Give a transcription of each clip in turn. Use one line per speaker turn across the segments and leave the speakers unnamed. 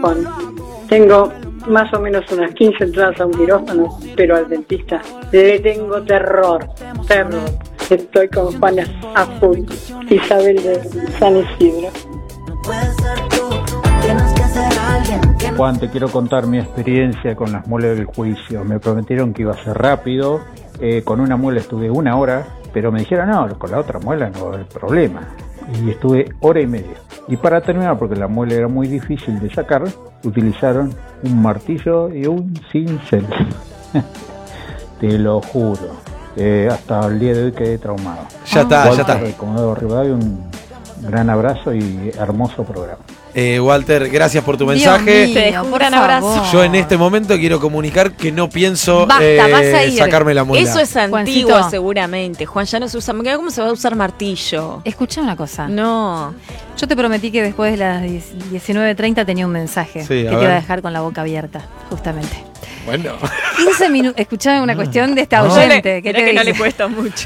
Juan. Tengo más o menos unas 15 entradas a un quirófano, pero al dentista le tengo terror. Estoy con Juan a full. Isabel de San Isidro.
Juan, te quiero contar mi experiencia con las muelas del juicio. Me prometieron que iba a ser rápido. Con una muela estuve 1 hora, pero me dijeron, no, con la otra muela no va a haber problema. Y estuve 1 hora y media. Y para terminar, porque la muela era muy difícil de sacar, utilizaron un martillo y un cincel. Te lo juro. Hasta el día de hoy quedé traumado.
Ya está.
De Comodoro Rivadavia, un gran abrazo y hermoso programa.
Walter, gracias por tu mensaje.
Te dejo un gran abrazo.
Yo en este momento quiero comunicar que no pienso
vas a ir.
sacarme la muela.
Eso es antiguo,
Juancito.
seguramente. Juan, ya no se usa. ¿Cómo se va a usar martillo?
Escuchá una cosa.
No.
Yo te prometí que después de las 19:30 tenía un mensaje que te iba a dejar con la boca abierta, justamente.
Bueno.
15 minutos. Escuchame una cuestión de esta oyente. ¿Qué te
que no
dice?
le cuesta mucho.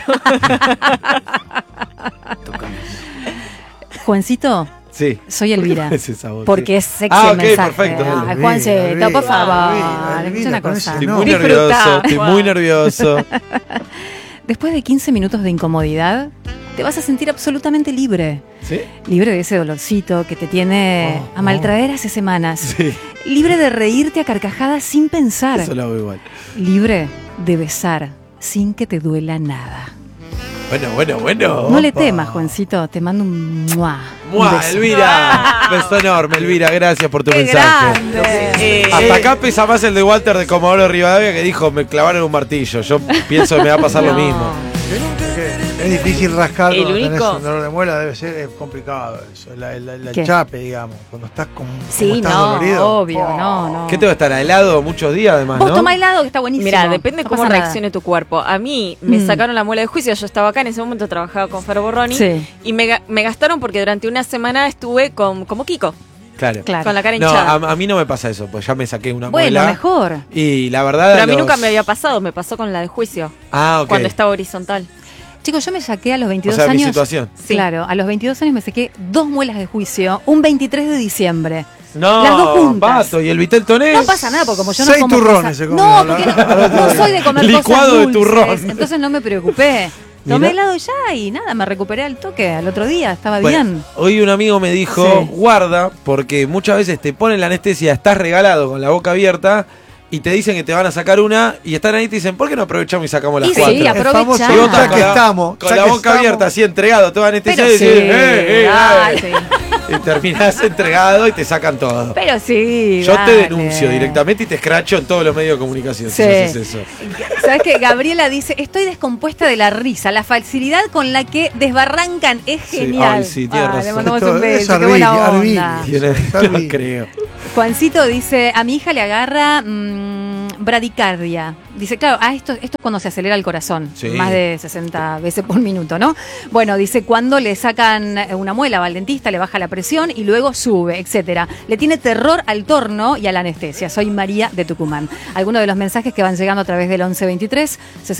Juancito,
Sí.
soy Elvira.
Es esa voz,
porque
sí.
es sexy
Ah,
el
ok,
mensaje.
perfecto.
Ay, Juancito, por favor. Escucha una
con
cosa.
ese
Estoy
no.
muy
Disfrutá,
nervioso, estoy
Juan.
muy nervioso.
Después de 15 minutos de incomodidad, te vas a sentir absolutamente libre.
¿Sí?
Libre de ese dolorcito que te tiene a maltraer hace semanas.
Sí.
Libre de reírte a carcajadas sin pensar.
Eso lo hago igual.
Libre de besar sin que te duela nada.
Bueno.
No le temas, Juancito. Te mando un muah. Un
¡Mua,
beso.
Elvira! Beso enorme, Elvira. Gracias por tu
¡Qué
mensaje.
grande!
Hasta acá pesa más el de Walter de Comodoro Rivadavia que dijo, me clavaron un martillo. Yo pienso que me va a pasar lo mismo.
Es difícil rascar
El
cuando tenés
único-
un dolor de muela, debe ser es complicado eso. El
¿Qué?
chape, digamos. Cuando estás como
Sí,
estás
no,
dolorido.
obvio, no.
¿Qué te va a estar helado muchos días además,
Vos
no?
tomá helado, que está buenísimo.
Mira, depende
No
cómo
pasa nada.
reaccione tu cuerpo. A mí me sacaron la muela de juicio, yo estaba acá, en ese momento trabajaba con Fer Borroni.
Sí.
Y me gastaron porque durante una semana estuve como Kiko,
Claro.
con la cara
No,
hinchada.
a mí no me pasa eso, pues ya me saqué una
Bueno,
muela.
mejor.
Y la verdad.
Pero a mí nunca me había pasado, me pasó con la de juicio,
Ah, ok.
cuando estaba horizontal.
Chicos, yo me saqué a los
O
22
sea, mi
años.
situación.
Sí.
Claro, a los 22 años me saqué 2 muelas de juicio, un 23 de diciembre.
No,
Las dos juntas.
Pato, ¿y el Vitel Tonés?
No pasa nada, porque como yo no
6
como
turrones
cosas-
se comió,
No,
¿no?
porque no soy de comer
Licuado
cosas
de
dulces,
turrón.
entonces no me preocupé. Tomé
Mirá.
helado ya y nada, me recuperé al toque, al otro día, estaba
Bueno,
bien.
hoy un amigo me dijo,
Sí.
guarda, porque muchas veces te ponen la anestesia, estás regalado con la boca abierta y te dicen que te van a sacar una y están ahí y te dicen, ¿por qué no aprovechamos y sacamos las
Y sí,
cuatro?
El famoso
aprovechá.
Y vos estás
ya que estamos.
con
ya
la
que
boca
estamos.
abierta, así entregado, toda anestesia
Pero
y decís,
sí, ay, sí.
y terminás entregado y te sacan todo.
Pero sí,
Yo te
dale.
denuncio directamente y te escracho en todos los medios de comunicación
Sí.
si haces eso.
¿Sabes qué? Gabriela dice, estoy descompuesta de la risa, la facilidad con la que desbarrancan es
Sí,
genial.
ay, sí, tiene
Le
razón.
mandamos
Esto
un
es
beso, qué buena
Arbil,
onda.
Arbil.
No creo.
Juancito dice, a mi hija le agarra bradicardia. Dice, claro, esto es cuando se acelera el corazón,
Sí.
más de 60 veces por minuto, ¿no? Bueno, dice, cuando le sacan una muela, va al dentista, le baja la presión y luego sube, etcétera. Le tiene terror al torno y a la anestesia. Soy María de Tucumán. Algunos de los mensajes que van llegando a través del 1123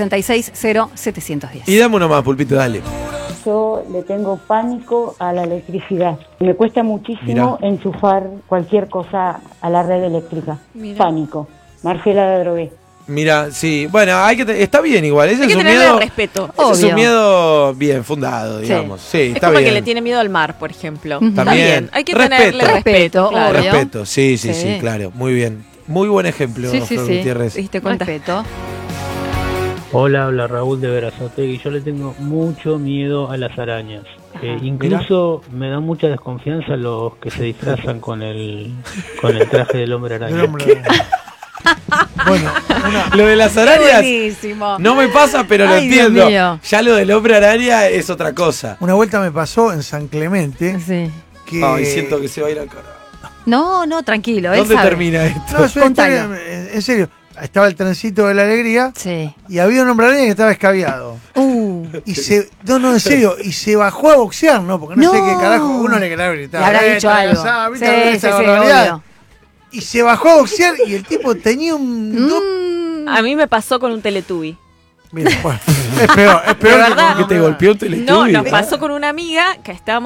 660710.
Y dame uno más, Pulpito, dale.
Yo le tengo pánico a la electricidad. Me cuesta muchísimo
Mirá.
enchufar cualquier cosa a la red eléctrica.
Mirá.
Pánico. Marcela de Drogué.
Mira, sí, bueno, está bien igual. Ese
Hay
es
que
un
tenerle
miedo.
respeto.
Ese es
Obvio.
un miedo bien fundado,
Sí.
digamos. Sí,
Es
está
como el
bien.
que le tiene miedo al mar, por ejemplo.
Ujú.
Está
También.
bien. Hay que
Respeto.
tenerle respeto, claro.
obvio.
Respeto, sí, sí, sí,
Sí.
claro. Muy bien. Muy buen ejemplo,
Sí, sí,
Flor
sí.
Gutiérrez.
¿Te diste cuenta?
Respeto.
Hola, habla Raúl de Verazategui. Yo le tengo mucho miedo a las arañas. Incluso me da mucha desconfianza los que se disfrazan con el traje del hombre araña.
Del hombre araña. Bueno,
Lo de las
Qué
arañas
buenísimo.
no me pasa, pero lo
Ay, Dios
entiendo.
mío.
Ya lo del hombre araña es otra cosa.
una vuelta me pasó en San Clemente
Sí.
que...
Ay, siento que se va a ir al carajo.
No, tranquilo. él
¿Dónde
sabe.
termina esto?
No, es una
Contalo.
historia, en serio. Estaba el trencito de la alegría
Sí.
y había un hombre araña que estaba escabeado. Y se... No, en serio. Y se bajó a boxear, ¿no? Porque no sé
No.
qué carajo. Uno le quería gritar.
Le habrá dicho algo. Obvio.
Y se bajó a boxear y el tipo tenía un...
A mí me pasó con un Teletubby.
Mira, bueno, es peor
De
que
verdad.
con
¿Que te golpeó un Teletubby?
No, nos pasó con una amiga que estábamos.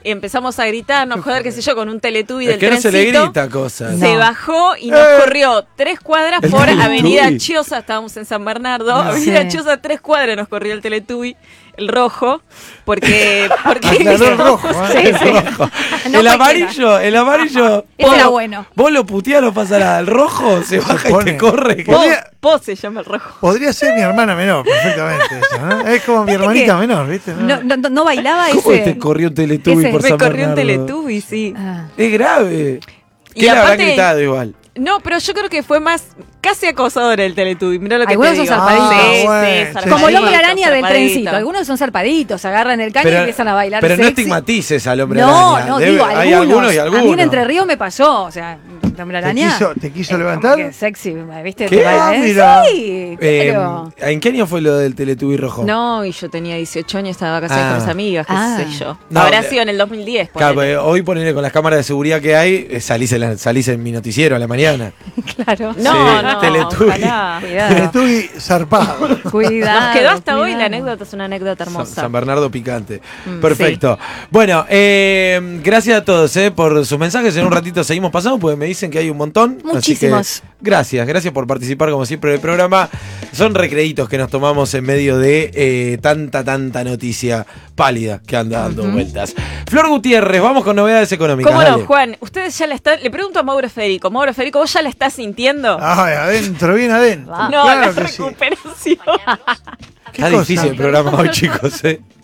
empezamos a gritarnos, joder, qué sé yo, con un Teletubby
Es
del
que no se
trencito.
le grita cosas.
Se bajó y nos corrió 3 cuadras
El
por
Teletubby.
Avenida Chiosa, estábamos en San Bernardo, Avenida
Sí.
Chiosa 3 cuadras nos corrió el Teletubby, el rojo, porque
Aclaró el rojo,
Sí, sí. No
el
cualquiera.
amarillo.
Ese era bueno.
Vos lo puteás, no pasa nada. El rojo se baja y
pone.
te corre.
Podría-
Po se llama el rojo.
Podría ser mi hermana menor, perfectamente. Eso, ¿no? Es como mi hermanita menor, ¿viste?
No bailaba
¿Cómo
ese.
te corrió un Teletubby
Ese-
por
Me
San
corrió un
Bernardo?
Teletubby, sí.
Ah.
Es grave.
Y
¿Qué le habrán
aparte-
gritado igual?
No, pero yo creo que fue más casi acosador el Teletubby. Mirá lo que
Algunos
te
son
digo.
zarpaditos.
Sí,
Bueno,
sí,
sí.
zarpadito,
Como el hombre araña del
zarpadito.
trencito. Algunos son zarpaditos, agarran el caño y empiezan a bailar
Pero no
sexy.
estigmatices al hombre
No,
araña.
no,
Debe-
digo
hay
algunos.
algunos y algunos.
A mí en Entre Ríos me pasó, o sea, el hombre araña.
¿Te quiso
como
levantar?
que sexy, ¿viste?
¿Qué?
Te baila,
Ah, mira.
Sí, pero...
¿En qué año fue lo del Teletubby rojo?
No, y yo tenía 18 años, estaba de vacaciones
Ah.
con mis amigas, qué
Ah.
sé yo.
No,
Habrá
le-
sido en el 2010.
Claro,
ponele.
hoy ponele con las cámaras de seguridad que hay, salís en mi noticiero a la mañana.
Claro.
No,
Sí,
no,
Teletubby.
ojalá.
Cuidado.
Estuve zarpado.
Cuidado.
Nos quedó hasta hoy
cuidado.
la anécdota, es una anécdota hermosa.
San Bernardo picante. Perfecto. Bueno, gracias a todos por sus mensajes. En un ratito seguimos pasando porque me dicen que hay un montón.
Muchísimos.
Así que gracias por participar como siempre del programa. Son recreitos que nos tomamos en medio de tanta noticia pálida que anda dando vueltas. Flor Gutiérrez, vamos con novedades económicas.
¿Cómo no,
dale.
Juan? Ustedes ya la están. Le pregunto a Mauro Federico. Mauro Federico, ¿vos ya la estás sintiendo?
Ay, adentro, bien adentro.
Va.
No,
Claro
la
que sí.
recuperación.
Está
cosa?
difícil el programa hoy, chicos.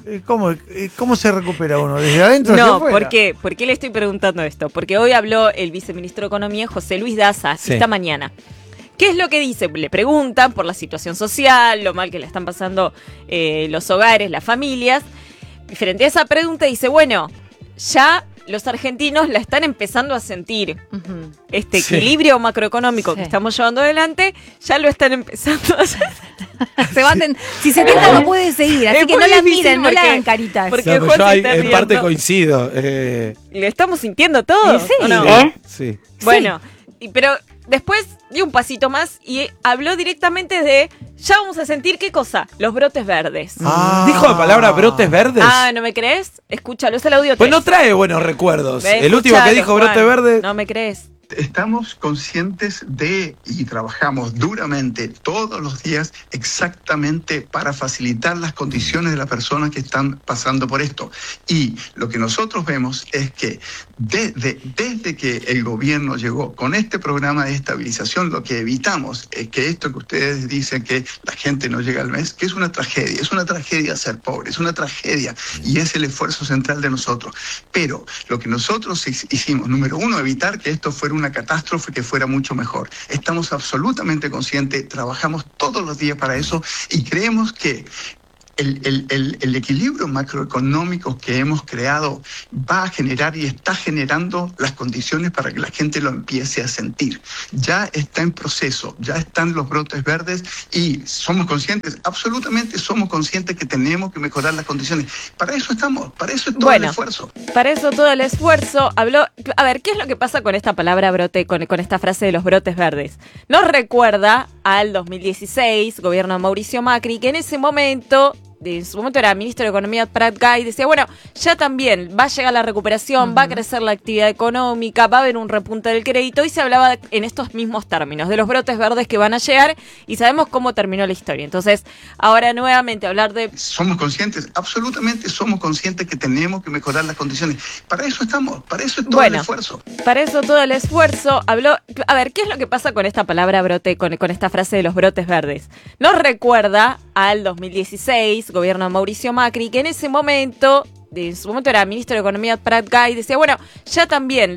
¿Cómo se recupera uno? ¿Desde adentro hacia
No,
afuera?
¿por qué? ¿Por qué le estoy preguntando esto? Porque hoy habló el viceministro de Economía, José Luis Daza,
Sí.
esta mañana. ¿Qué es lo que dice? Le preguntan por la situación social, lo mal que le están pasando los hogares, las familias. Y frente a esa pregunta dice, bueno, ya los argentinos la están empezando a sentir.
Ujú.
Este
Sí.
equilibrio macroeconómico
Sí.
que estamos llevando adelante, ya lo están empezando a hacer.
Si se tienta no puede seguir, así
Es
que no
muy
la
difícil
miren, no le
porque-
hagan caritas.
porque-
No, pero
Juan
yo
se
ahí
está
en parte
riendo.
coincido.
¿Lo estamos sintiendo todos?
Sí.
¿o no?
Sí.
Bueno, pero después dio un pasito más y habló directamente de, ya vamos a sentir qué cosa, los brotes verdes.
Ah.
¿Dijo la palabra brotes verdes?
Ah, ¿no me crees? Escúchalo, es el audio
Pues
3.
no trae buenos recuerdos.
Ve,
El último que
escuchalo,
dijo
Juan.
brote verde.
No me crees.
Estamos conscientes de y trabajamos duramente todos los días exactamente para facilitar las condiciones de las personas que están pasando por esto. Y lo que nosotros vemos es que desde que el gobierno llegó con este programa de estabilización, lo que evitamos es que esto que ustedes dicen que la gente no llega al mes, que es una tragedia ser pobre, es una tragedia y es el esfuerzo central de nosotros. Pero lo que nosotros hicimos, número uno, evitar que esto fuera una catástrofe, que fuera mucho mejor. Estamos absolutamente conscientes, trabajamos todos los días para eso y creemos que el equilibrio macroeconómico que hemos creado va a generar y está generando las condiciones para que la gente lo empiece a sentir. Ya está en proceso, ya están los brotes verdes y somos conscientes, absolutamente somos conscientes que tenemos que mejorar las condiciones. Para eso estamos, para eso es todo el esfuerzo.
Para eso todo el esfuerzo. Habló. A ver, ¿qué es lo que pasa con esta palabra brote, con esta frase de los brotes verdes? Nos recuerda al 2016, gobierno de Mauricio Macri, que en su momento era ministro de Economía Prat Gay, decía, bueno, ya también va a llegar la recuperación, va a crecer la actividad económica, va a haber un repunte del crédito, y se hablaba en estos mismos términos, de los brotes verdes que van a llegar, y sabemos cómo terminó la historia. Entonces, ahora nuevamente hablar de...
Somos conscientes, absolutamente somos conscientes que tenemos que mejorar las condiciones. Para eso estamos, para eso es todo el esfuerzo.
Para eso todo el esfuerzo. Habló. A ver, ¿qué es lo que pasa con esta palabra brote, con esta frase de los brotes verdes? Nos recuerda al 2016, gobierno de Mauricio Macri, que en su momento era ministro de Economía Prat Gay, decía, bueno, ya también